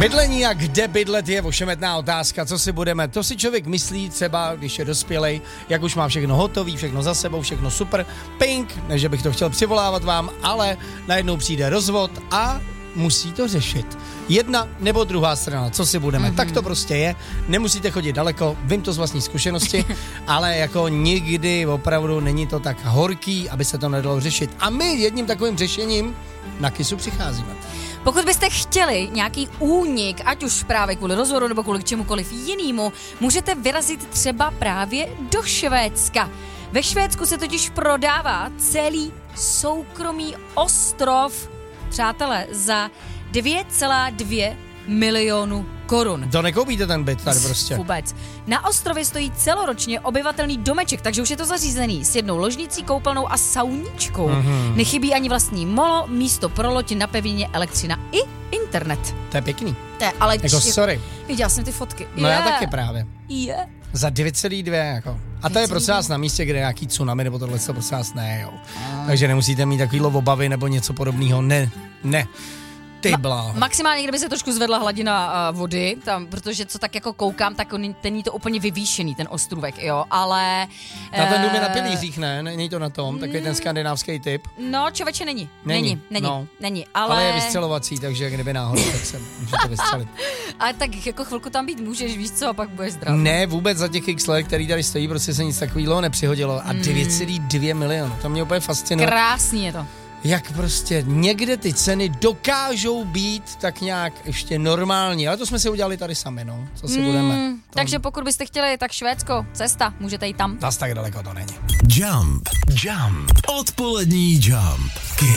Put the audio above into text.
Bydlení a kde bydlet je ošemetná otázka, co si budeme. To si člověk myslí třeba, když je dospělej, jak už má všechno hotový, všechno za sebou, všechno super, pink, ne, že bych to chtěl přivolávat vám, ale najednou přijde rozvod a musí to řešit. Jedna nebo druhá strana, co si budeme. Tak to prostě je, nemusíte chodit daleko, vím to z vlastní zkušenosti, ale jako nikdy opravdu není to tak horký, aby se to nedalo řešit. A my jedním takovým řešením na Kissu přicházíme. Pokud byste chtěli nějaký únik, ať už právě kvůli rozvodu nebo kvůli čemukoliv jinému, můžete vyrazit třeba právě do Švédska. Ve Švédsku se totiž prodává celý soukromý ostrov, přátelé, za 2,2 milionu korun. To nekoupíte ten byt tady prostě. Vůbec. Na ostrově stojí celoročně obyvatelný domeček, takže už je to zařízený s jednou ložnicí, koupelnou a sauničkou. Nechybí ani vlastní molo, místo pro loď na pevnině, elektřina i internet. To je pěkný. To je, ale jako sorry. Viděla jsem ty fotky. No já taky právě. Za 9,2 jako. A to je prosím vás na místě, kde je nějaký tsunami nebo tohle, to prosím vás ne, jo. Takže nemusíte mít takovýhle obavy nebo něco podobného. Ne. Ty bláho. Maximálně, kdyby se trošku zvedla hladina vody, tam, protože co tak jako koukám, tak není to úplně vyvýšený, ten ostrůvek, jo, ale... Na ten dům je na pilířích, ne? Není to na tom, takový ten skandinávský typ? No, člověče, není, ale je vystřelovací, takže kdyby náhodou, tak se můžete vystřelit. Ale tak jako chvilku tam být můžeš, víš co, a pak budeš zdravý. Ne, vůbec za těch x let, který tady stojí, prostě se nic takového nepřihodilo. A 9,2 milionu, to mě úplně fascinuje. Krásný je to. Jak prostě někde ty ceny dokážou být tak nějak ještě normální. Ale to jsme si udělali tady sami, no. Co si budeme. Takže pokud byste chtěli, tak Švédsko, cesta, můžete jít tam. Zas tak daleko to není. Jump. Odpolední Jump.